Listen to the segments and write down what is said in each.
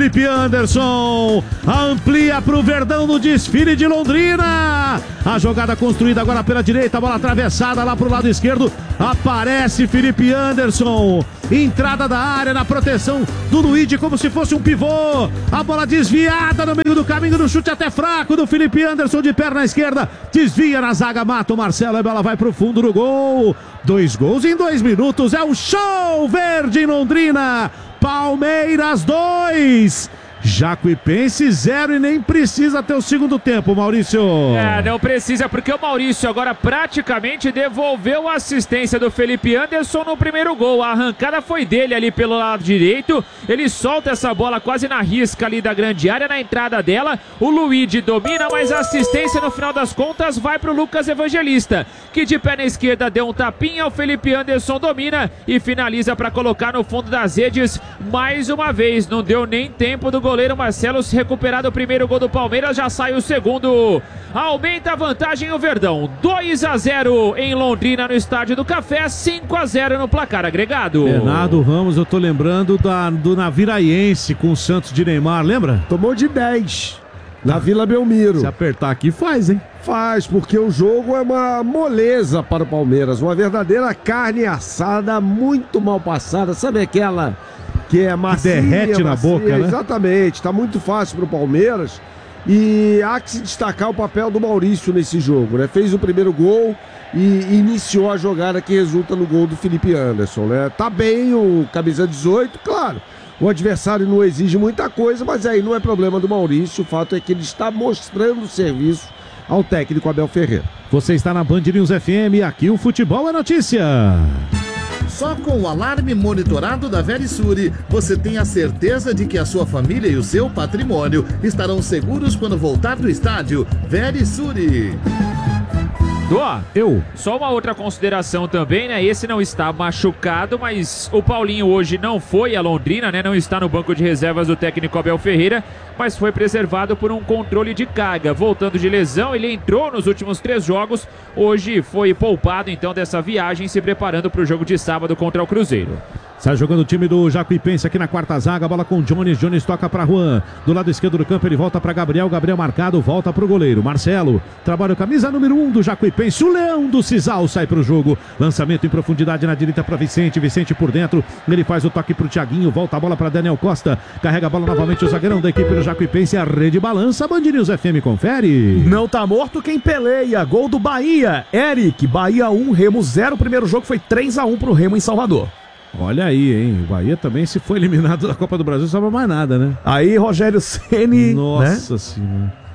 Felipe Anderson amplia para o Verdão no desfile de Londrina. A jogada construída agora pela direita, a bola atravessada lá para o lado esquerdo. Aparece Felipe Anderson. Entrada da área na proteção do Luigi como se fosse um pivô. A bola desviada no meio do caminho, no chute até fraco do Felipe Anderson de perna esquerda. Desvia na zaga, mata o Marcelo. A bola vai para o fundo do gol. 2 gols em 2 minutos. É o show verde em Londrina. Palmeiras 2. Jacuipense 0 e nem precisa ter o segundo tempo, Maurício. Não precisa, porque o Maurício agora praticamente devolveu a assistência do Felipe Anderson no primeiro gol. A arrancada foi dele ali pelo lado direito. Ele solta essa bola quase na risca ali da grande área, na entrada dela. O Luigi domina, mas a assistência no final das contas vai para o Lucas Evangelista, que de pé na esquerda deu um tapinha. O Felipe Anderson domina e finaliza para colocar no fundo das redes mais uma vez. Não deu nem tempo do goleiro Marcelo se recuperar do primeiro gol do Palmeiras, já sai o segundo. Aumenta a vantagem o Verdão. 2-0 em Londrina no Estádio do Café, 5-0 no placar agregado. Bernardo Ramos, eu tô lembrando do Naviraense com o Santos de Neymar, lembra? Tomou de 10 na Vila Belmiro. Se apertar aqui faz, hein? Faz, porque o jogo é uma moleza para o Palmeiras, uma verdadeira carne assada, muito mal passada, sabe aquela que é macia, que derrete na boca, né? Exatamente, tá muito fácil para o Palmeiras e há que se destacar o papel do Maurício nesse jogo, né? Fez o primeiro gol e iniciou a jogada que resulta no gol do Felipe Anderson, né? Tá bem o camisa 18, claro, o adversário não exige muita coisa, mas aí não é problema do Maurício, o fato é que ele está mostrando serviço ao técnico Abel Ferreira. Você está na Band News FM, aqui o futebol é notícia. Só com o alarme monitorado da Verisure, você tem a certeza de que a sua família e o seu patrimônio estarão seguros quando voltar do estádio. Verisure. Só uma outra consideração também, né? Esse não está machucado, mas o Paulinho hoje não foi a Londrina, né? Não está no banco de reservas do técnico Abel Ferreira, mas foi preservado por um controle de carga. Voltando de lesão, ele entrou nos últimos 3 jogos, hoje foi poupado então dessa viagem, se preparando para o jogo de sábado contra o Cruzeiro. Sai jogando o time do Jacuipense aqui na quarta zaga, bola com o Jones, Jones toca para Juan, do lado esquerdo do campo ele volta para Gabriel, Gabriel marcado, volta para o goleiro, Marcelo, trabalha o camisa número 1 do Jacuipense, o Leão do Cisal sai para o jogo, lançamento em profundidade na direita para Vicente, Vicente por dentro, ele faz o toque para o Thiaguinho, volta a bola para Daniel Costa, carrega a bola novamente o zagueirão da equipe do Jacuipense, a rede balança, Band News FM confere. Não tá morto quem peleia, gol do Bahia, Eric, Bahia 1, Remo 0, o primeiro jogo foi 3-1 pro Remo em Salvador. Olha aí, hein? O Bahia também, se foi eliminado da Copa do Brasil, não sobra mais nada, né? Aí, Rogério Ceni. Nossa, né? Senhora.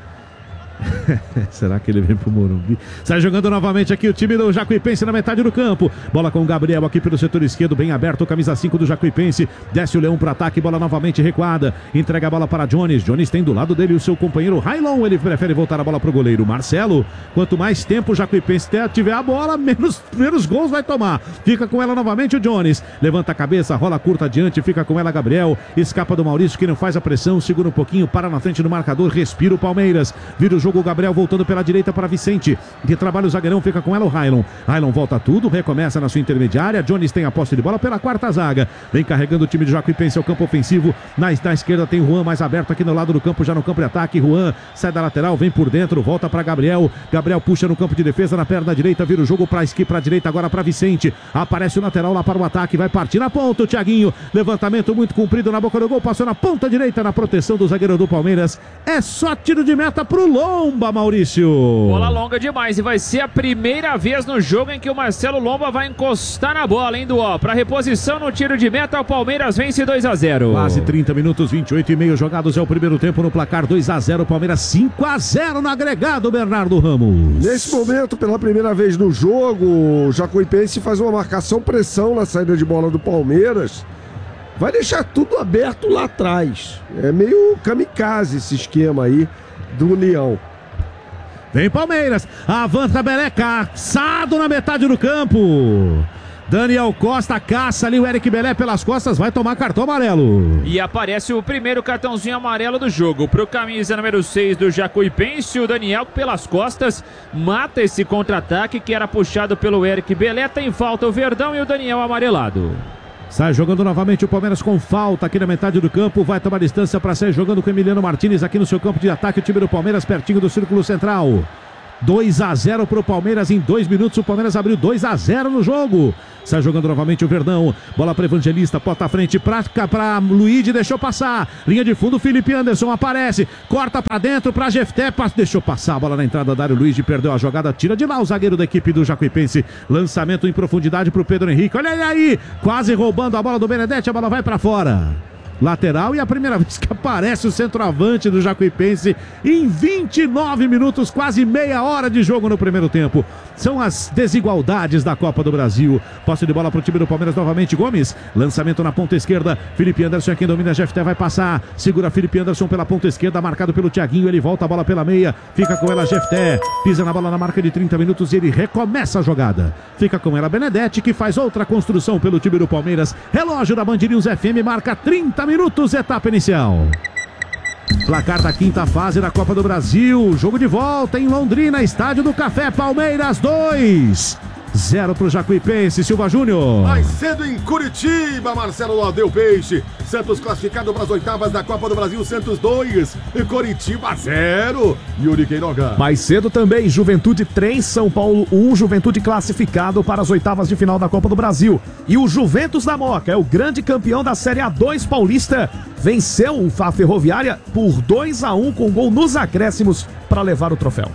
Será que ele vem pro Morumbi? Sai jogando novamente aqui o time do Jacuipense na metade do campo. Bola com o Gabriel aqui pelo setor esquerdo, bem aberto, camisa 5 do Jacuipense. Desce o Leão para ataque, bola novamente recuada. Entrega a bola para Jones. Jones tem do lado dele o seu companheiro Railon. Ele prefere voltar a bola pro goleiro Marcelo. Quanto mais tempo o Jacuipense tiver a bola, menos gols vai tomar. Fica com ela novamente o Jones. Levanta a cabeça, rola curta adiante, fica com ela Gabriel. Escapa do Maurício que não faz a pressão, segura um pouquinho, para na frente do marcador, respira o Palmeiras. Vira o jogo o Gabriel voltando pela direita para Vicente, que trabalha o zagueirão, fica com ela o Railon. Railon volta tudo, recomeça na sua intermediária. Jones tem a posse de bola pela quarta zaga, vem carregando o time do Jacuipense ao campo ofensivo. Na esquerda tem Juan mais aberto aqui no lado do campo, já no campo de ataque. Juan sai da lateral, vem por dentro, volta para Gabriel. Gabriel puxa no campo de defesa, na perna direita, vira o jogo para a direita agora para Vicente. Aparece o lateral lá para o ataque, vai partir na ponta o Thiaguinho. Levantamento muito comprido na boca do gol, passou na ponta direita na proteção do zagueiro do Palmeiras. É só tiro de meta pro Lomba, Maurício. Bola longa demais e vai ser a primeira vez no jogo em que o Marcelo Lomba vai encostar na bola, hein, Duó? Para reposição no tiro de meta, o Palmeiras vence 2-0. Quase 30 minutos, 28,5 jogados, é o primeiro tempo no placar, 2-0, Palmeiras 5-0 no agregado, Bernardo Ramos. Nesse momento, pela primeira vez no jogo, o Jacuipense faz uma marcação-pressão na saída de bola do Palmeiras. Vai deixar tudo aberto lá atrás. É meio kamikaze esse esquema aí do Leão. Vem Palmeiras, avança Belé, caçado na metade do campo. Daniel Costa caça ali o Eric Belé pelas costas, vai tomar cartão amarelo. E aparece o primeiro cartãozinho amarelo do jogo pro camisa número 6 do Jacuipense. O Daniel pelas costas mata esse contra-ataque que era puxado pelo Eric Belé. Tem falta o Verdão e o Daniel amarelado. Sai jogando novamente o Palmeiras com falta aqui na metade do campo. Vai tomar distância para sair jogando com Emiliano Martins aqui no seu campo de ataque. O time do Palmeiras pertinho do círculo central. 2-0 para o Palmeiras em 2 minutos. O Palmeiras abriu 2-0 no jogo. Sai jogando novamente o Verdão. Bola para Evangelista, bota à frente para Luigi, deixou passar. Linha de fundo, Felipe Anderson aparece. Corta para dentro para Jefté, deixou passar a bola na entrada da área. O Luigi perdeu a jogada, tira de lá o zagueiro da equipe do Jacuipense. Lançamento em profundidade para o Pedro Henrique. Olha ele aí, quase roubando a bola do Benedetti. A bola vai para fora. Lateral e a primeira vez que aparece o centroavante do Jacuipense em 29 minutos, quase meia hora de jogo no primeiro tempo. São as desigualdades da Copa do Brasil. Posse de bola para o time do Palmeiras novamente. Gomes, lançamento na ponta esquerda. Felipe Anderson é quem domina. Jefté vai passar. Segura Felipe Anderson pela ponta esquerda, marcado pelo Thiaguinho. Ele volta a bola pela meia. Fica com ela Jefté. Pisa na bola na marca de 30 minutos e ele recomeça a jogada. Fica com ela Benedetti, que faz outra construção pelo time do Palmeiras. Relógio da Band News FM marca 30 minutos, etapa inicial. Placar da quinta fase da Copa do Brasil. Jogo de volta em Londrina, Estádio do Café. Palmeiras 2-0 para o Jacuipense. Silva Júnior. Mais cedo em Curitiba, Marcelo Ladeu Peixe. Santos classificado para as oitavas da Copa do Brasil. Santos 2 e Curitiba 0. Yuri Queiroga. Mais cedo também, Juventude 3, São Paulo 1. Juventude classificado para as oitavas de final da Copa do Brasil. E o Juventus da Moca é o grande campeão da Série A2 paulista. Venceu a Ferroviária por 2-1 com gol nos acréscimos para levar o troféu.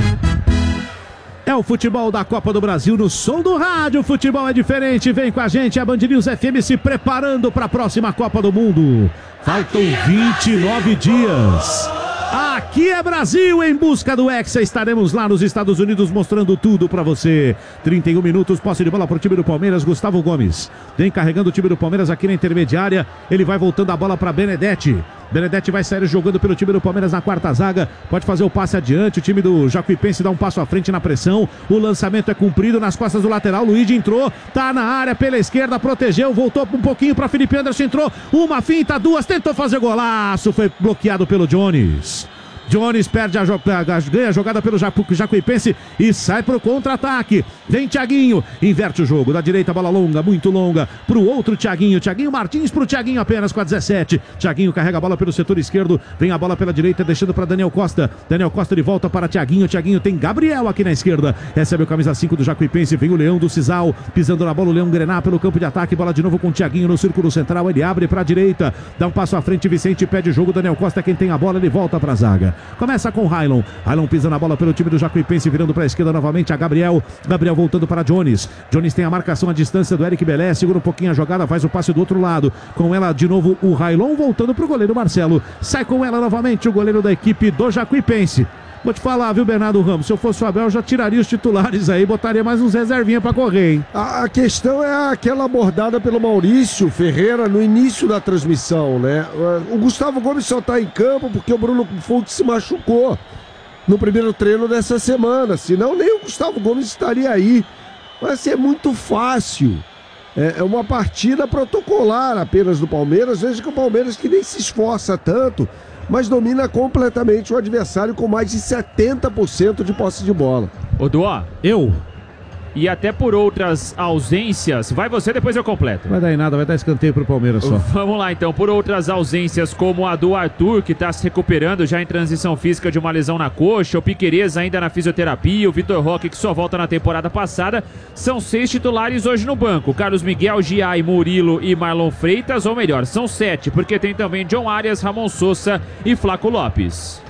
É o futebol da Copa do Brasil no som do rádio. O futebol é diferente. Vem com a gente, a Band News FM se preparando para a próxima Copa do Mundo. Faltam 29 dias. Aqui é Brasil, em busca do Hexa. Estaremos lá nos Estados Unidos mostrando tudo pra você. 31 minutos, posse de bola pro time do Palmeiras. Gustavo Gomes vem carregando o time do Palmeiras aqui na intermediária. Ele vai voltando a bola pra Benedetti. Benedetti vai sair jogando pelo time do Palmeiras na quarta zaga. Pode fazer o passe adiante. O time do Jacuipense dá um passo à frente na pressão. O lançamento é cumprido nas costas do lateral. Luigi entrou, tá na área pela esquerda, protegeu, voltou um pouquinho pra Felipe Anderson. Entrou, uma finta, duas, tentou fazer golaço. Foi bloqueado pelo Jones. Jones perde ganha a jogada pelo Jacuipense e sai pro contra-ataque. Vem Thiaguinho, inverte o jogo. Da direita, bola longa, muito longa, pro outro Thiaguinho. Thiaguinho Martins pro Thiaguinho apenas com a 17. Thiaguinho carrega a bola pelo setor esquerdo. Vem a bola pela direita, deixando para Daniel Costa. Daniel Costa de volta para Thiaguinho. Thiaguinho tem Gabriel aqui na esquerda. Recebe o camisa 5 do Jacuipense. Vem o Leão do Cisal, pisando na bola. O Leão Grená pelo campo de ataque. Bola de novo com o Thiaguinho no círculo central. Ele abre para a direita, dá um passo à frente. Vicente pede o jogo. Daniel Costa quem tem a bola. Ele volta para a zaga. Começa com o Railon. Railon pisa na bola pelo time do Jacuipense, virando para a esquerda novamente a Gabriel. Gabriel voltando para Jones. Jones tem a marcação à distância do Eric Belé. Segura um pouquinho a jogada, faz o passe do outro lado. Com ela de novo o Railon, voltando para o goleiro Marcelo. Sai com ela novamente o goleiro da equipe do Jacuipense. Vou te falar, viu, Bernardo Ramos? Se eu fosse o Abel, eu já tiraria os titulares aí, botaria mais uns reservinha pra correr, hein? A questão é aquela abordada pelo Maurício Ferreira no início da transmissão, né? O Gustavo Gomes só tá em campo porque o Bruno Fux se machucou no primeiro treino dessa semana. Senão nem o Gustavo Gomes estaria aí. Vai ser muito fácil. É uma partida protocolar apenas do Palmeiras. Veja que o Palmeiras que nem se esforça tanto, mas domina completamente o adversário com mais de 70% de posse de bola. Ô, Duó. Eu. E até por outras ausências, vai você, depois eu completo. Vai dar em nada, vai dar escanteio pro Palmeiras só. Vamos lá então, por outras ausências, como a do Arthur, que tá se recuperando já em transição física de uma lesão na coxa, o Piquerez ainda na fisioterapia, o Vitor Roque, que só volta na temporada passada. São 6 titulares hoje no banco: Carlos Miguel, Giai, Murilo e Marlon Freitas, ou melhor, são 7, porque tem também John Arias, Ramon Sousa e Flaco Lopes.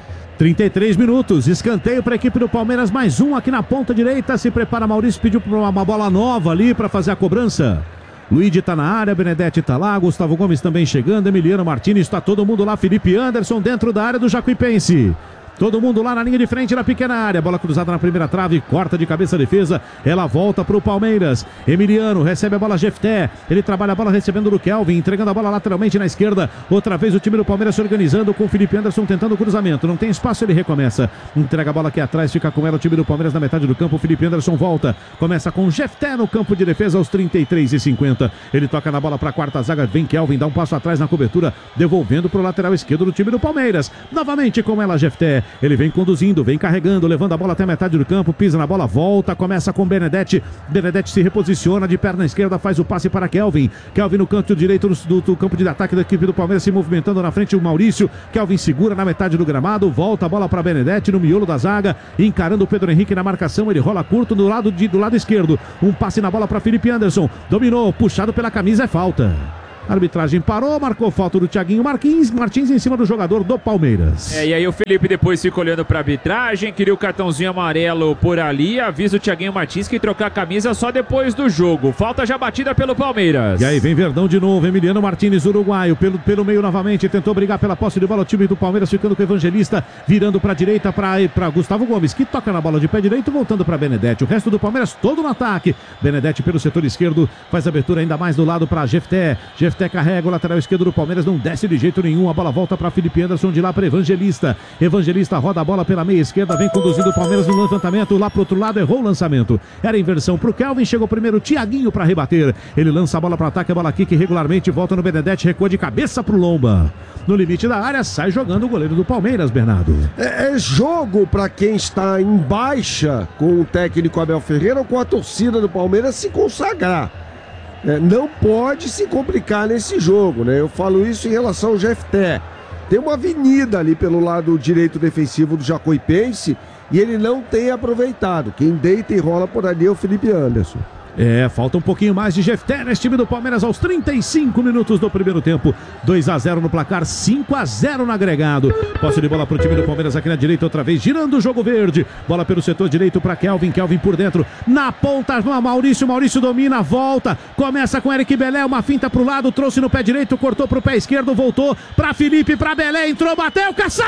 33 minutos, escanteio para a equipe do Palmeiras, mais um aqui na ponta direita. Se prepara Maurício, pediu uma bola nova ali para fazer a cobrança. Luigi tá na área, Benedetti tá lá, Gustavo Gomes também chegando, Emiliano Martins, está todo mundo lá, Felipe Anderson dentro da área do Jacuipense. Todo mundo lá na linha de frente, na pequena área. Bola cruzada na primeira trave, corta de cabeça a defesa. Ela volta para o Palmeiras. Emiliano recebe a bola, Jefté. Ele trabalha a bola recebendo do Kelvin, entregando a bola lateralmente na esquerda. Outra vez o time do Palmeiras se organizando com o Felipe Anderson tentando o cruzamento. Não tem espaço, ele recomeça. Entrega a bola aqui atrás, fica com ela o time do Palmeiras na metade do campo. O Felipe Anderson volta. Começa com Jefté no campo de defesa aos 33:50. Ele toca na bola para a quarta zaga. Vem Kelvin, dá um passo atrás na cobertura, devolvendo para o lateral esquerdo do time do Palmeiras. Novamente com ela, Jefté. Ele vem conduzindo, vem carregando, levando a bola até a metade do campo, pisa na bola, volta, começa com Benedetti. Benedetti se reposiciona de perna esquerda, faz o passe para Kelvin. Kelvin no canto direito do campo de ataque da equipe do Palmeiras, se movimentando na frente o Maurício. Kelvin segura na metade do gramado, volta a bola para Benedetti no miolo da zaga, encarando o Pedro Henrique na marcação. Ele rola curto do lado esquerdo. Um passe na bola para Felipe Anderson. Dominou, puxado pela camisa, é falta. A arbitragem parou, marcou falta do Thiaguinho Martins em cima do jogador do Palmeiras. E aí o Felipe depois fica olhando pra arbitragem, queria o cartãozinho amarelo por ali, avisa o Thiaguinho Martins que trocar a camisa só depois do jogo. Falta já batida pelo Palmeiras. E aí vem Verdão de novo, Emiliano Martins, uruguaio, pelo meio novamente, tentou brigar pela posse de bola, o time do Palmeiras ficando com o Evangelista, virando pra direita pra Gustavo Gomes, que toca na bola de pé direito, voltando pra Benedetti. O resto do Palmeiras todo no ataque. Benedetti pelo setor esquerdo, faz abertura ainda mais do lado pra Jefté carrega o lateral esquerdo do Palmeiras, não desce de jeito nenhum, a bola volta para Felipe Anderson, de lá para Evangelista roda a bola pela meia esquerda, vem conduzindo o Palmeiras no levantamento, lá pro outro lado, errou o lançamento, era inversão pro Kelvin, chegou primeiro o Thiaguinho para rebater, ele lança a bola para ataque, a bola aqui que regularmente volta no Benedetti, recua de cabeça pro Lomba, no limite da área, sai jogando o goleiro do Palmeiras, Bernardo. É jogo para quem está em baixa com o técnico Abel Ferreira ou com a torcida do Palmeiras se consagrar. Não pode se complicar nesse jogo, né? Eu falo isso em relação ao Jefté. Tem uma avenida ali pelo lado direito defensivo do Jacuipense e ele não tem aproveitado. Quem deita e rola por ali é o Felipe Anderson. Falta um pouquinho mais de Jefté nesse time do Palmeiras aos 35 minutos do primeiro tempo. 2-0 no placar, 5-0 no agregado. Posse de bola pro time do Palmeiras aqui na direita outra vez, girando o jogo verde. Bola pelo setor direito para Kelvin por dentro. Na ponta, Maurício domina, volta. Começa com Eric Belé, uma finta pro lado, trouxe no pé direito, cortou pro pé esquerdo, voltou para Felipe, para Belé, entrou, bateu, caçou!